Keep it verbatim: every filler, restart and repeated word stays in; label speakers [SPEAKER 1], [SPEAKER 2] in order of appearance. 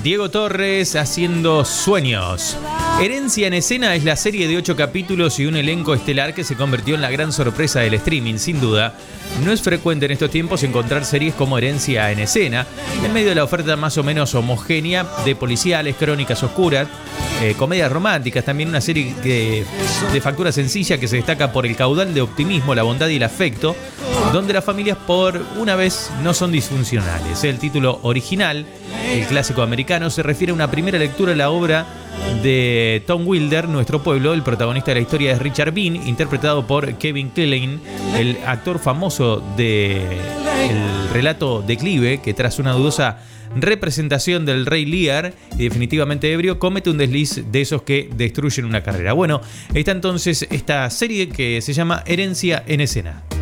[SPEAKER 1] Diego Torres haciendo Sueños. Herencia en Escena es la serie de ocho capítulos y un elenco estelar que se convirtió en la gran sorpresa del streaming, sin duda. No es frecuente en estos tiempos encontrar series como Herencia en Escena, en medio de la oferta más o menos homogénea de policiales, crónicas oscuras, eh, comedias románticas, también una serie de, de factura sencilla que se destaca por el caudal de optimismo, la bondad y el afecto, donde las familias por una vez no son disfuncionales. El título original, el clásico americano, se refiere a una primera lectura de la obra de Tom Wilder, Nuestro Pueblo. El protagonista de la historia es Richard Bean, interpretado por Kevin Kline, el actor famoso del relato Declive, que tras una dudosa representación del Rey Lear y definitivamente ebrio, comete un desliz de esos que destruyen una carrera. Bueno, está entonces esta serie que se llama Herencia en Escena.